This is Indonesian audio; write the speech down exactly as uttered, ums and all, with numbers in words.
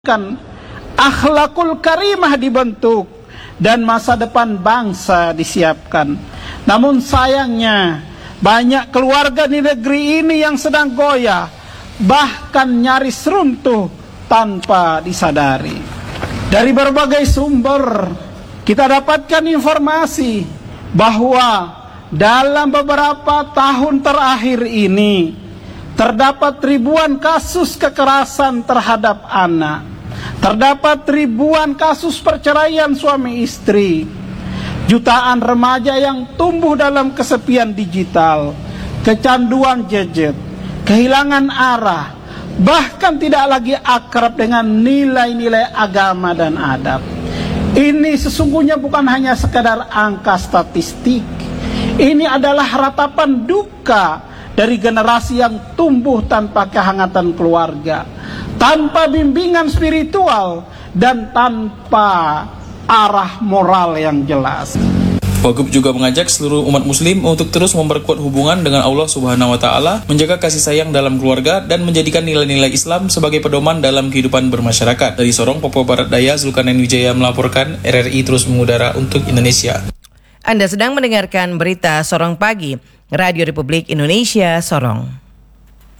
kan akhlakul karimah dibentuk dan masa depan bangsa disiapkan. Namun sayangnya banyak keluarga di negeri ini yang sedang goyah, bahkan nyaris runtuh tanpa disadari. Dari berbagai sumber kita dapatkan informasi bahwa dalam beberapa tahun terakhir ini terdapat ribuan kasus kekerasan terhadap anak. Terdapat ribuan kasus perceraian suami istri. Jutaan remaja yang tumbuh dalam kesepian digital, kecanduan gadget, kehilangan arah, bahkan tidak lagi akrab dengan nilai-nilai agama dan adab. Ini sesungguhnya bukan hanya sekadar angka statistik. Ini adalah ratapan duka dari generasi yang tumbuh tanpa kehangatan keluarga, tanpa bimbingan spiritual, dan tanpa arah moral yang jelas. Wagub juga mengajak seluruh umat muslim untuk terus memperkuat hubungan dengan Allah Subhanahu wa taala, menjaga kasih sayang dalam keluarga, dan menjadikan nilai-nilai Islam sebagai pedoman dalam kehidupan bermasyarakat. Dari Sorong, Papua Barat Daya, Zulkarnain Wijaya melaporkan. R R I terus mengudara untuk Indonesia. Anda sedang mendengarkan berita Sorong Pagi, Radio Republik Indonesia Sorong.